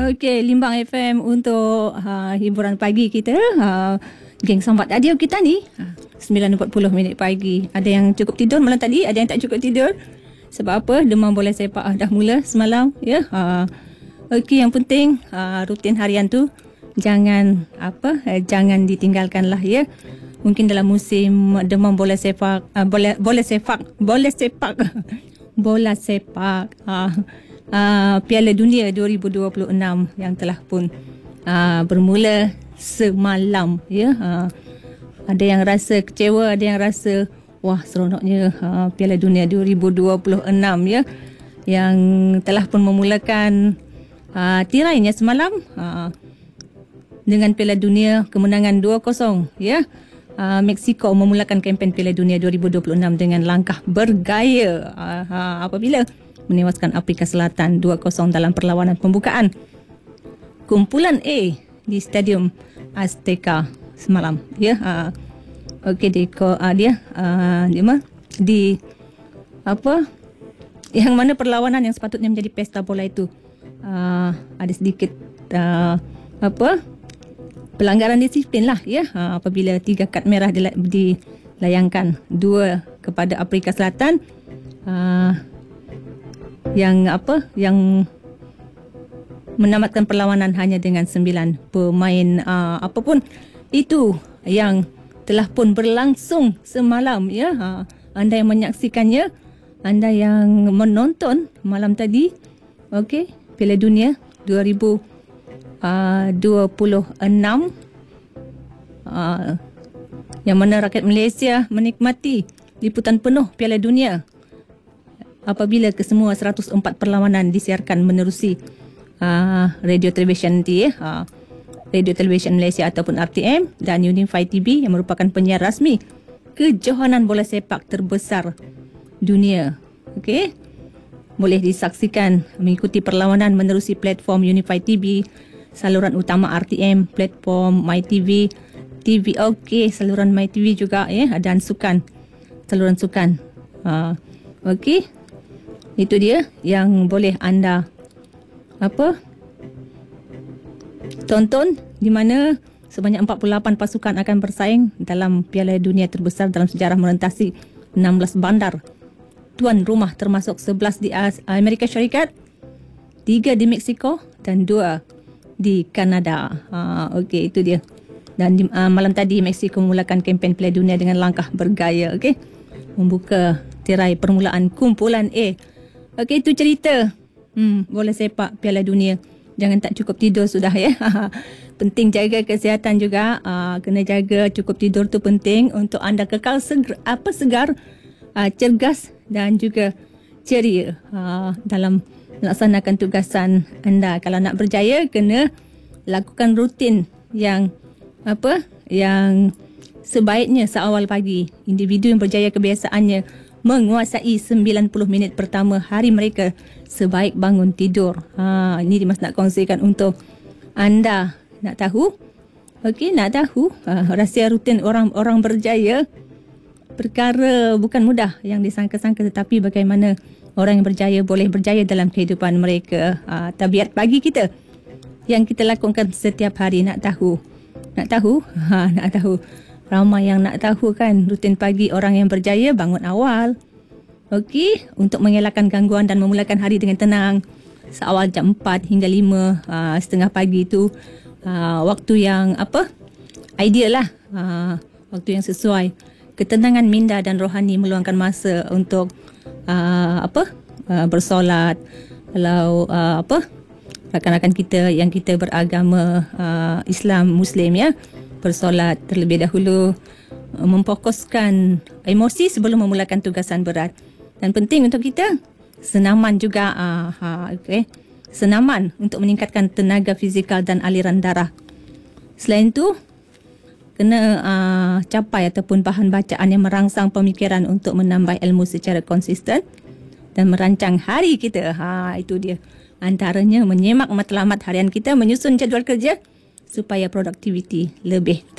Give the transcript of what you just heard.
Okey, Limbang FM untuk hiburan pagi kita. Geng Sambat radio kita ni 9.40 minit pagi. Ada yang cukup tidur malam tadi, ada yang tak cukup tidur. Sebab apa? Demam bola sepak dah mula semalam, ya. Okey, yang penting rutin harian tu jangan ditinggalkan lah, ya. Mungkin dalam musim demam bola sepak, bola sepak Piala Dunia 2026 yang telah pun bermula semalam, ya. Ada yang rasa kecewa, ada yang rasa wah seronoknya Piala Dunia 2026, ya, yang telah pun memulakan tirainya semalam dengan Piala Dunia kemenangan 2-0, ya. Mexico memulakan kempen Piala Dunia 2026 dengan langkah bergaya apabila menewaskan Afrika Selatan 2-0 dalam perlawanan pembukaan kumpulan A di Stadium Azteca semalam, ya. Okey, yang mana perlawanan yang sepatutnya menjadi pesta bola itu ada sedikit pelanggaran disiplin lah, ya, apabila 3 kad merah dilayangkan, 2 kepada Afrika Selatan, yang menamatkan perlawanan hanya dengan 9 pemain. Apapun itu yang telah pun berlangsung semalam, ya. Anda yang menyaksikannya, anda yang menonton malam tadi, okey, Piala Dunia 2026, yang mana rakyat Malaysia menikmati liputan penuh Piala Dunia apabila kesemua 104 perlawanan disiarkan menerusi radio televisyen nanti, Radio Television Malaysia ataupun RTM dan Unify TV yang merupakan penyiar rasmi kejohanan bola sepak terbesar dunia. Okey, boleh disaksikan mengikuti perlawanan menerusi platform Unify TV, saluran utama RTM, platform MyTV, TV OK, saluran MyTV juga, ya, dan saluran sukan. Okey, itu dia yang boleh anda tonton, di mana sebanyak 48 pasukan akan bersaing dalam Piala Dunia terbesar dalam sejarah merentasi 16 bandar tuan rumah, termasuk 11 di Amerika Syarikat, 3 di Mexico dan 2 di Kanada. Okey, itu dia. Dan malam tadi Mexico memulakan kempen Piala Dunia dengan langkah bergaya, okey, membuka tirai permulaan kumpulan A. Okey, itu cerita bola sepak Piala Dunia. Jangan tak cukup tidur sudah, ya. Penting jaga kesihatan juga. Kena jaga cukup tidur tu penting untuk anda kekal segar, cergas dan juga ceria dalam melaksanakan tugasan anda. Kalau nak berjaya, kena lakukan rutin yang sebaiknya seawal pagi. Individu yang berjaya kebiasaannya menguasai 90 minit pertama hari mereka sebaik bangun tidur. Ini Dimas nak kongsikan untuk anda. Nak tahu? Okey, nak tahu rahsia rutin orang berjaya? Perkara bukan mudah yang disangka-sangka, tetapi bagaimana orang yang berjaya boleh berjaya dalam kehidupan mereka. Tabiat pagi kita yang kita lakukan setiap hari. Nak tahu? Nak tahu? Nak tahu. Ramai yang nak tahu kan, rutin pagi orang yang berjaya bangun awal. Okey, untuk mengelakkan gangguan dan memulakan hari dengan tenang. Seawal jam 4 hingga 5 setengah pagi itu waktu yang ideal lah, waktu yang sesuai. Ketenangan minda dan rohani meluangkan masa untuk bersolat. Kalau rakan-rakan kita yang kita beragama Islam Muslim, ya, bersolat terlebih dahulu, memfokuskan emosi sebelum memulakan tugasan berat. Dan penting untuk kita senaman juga, okey, senaman untuk meningkatkan tenaga fizikal dan aliran darah. Selain itu, kena capai ataupun bahan bacaan yang merangsang pemikiran untuk menambah ilmu secara konsisten dan merancang hari kita. Itu dia. Antaranya menyemak matlamat harian kita, menyusun jadual kerja supaya produktiviti lebih